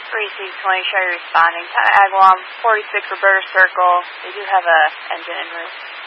3C20, show you responding. Agawam, 46 Roberta Circle. They do have a engine en route.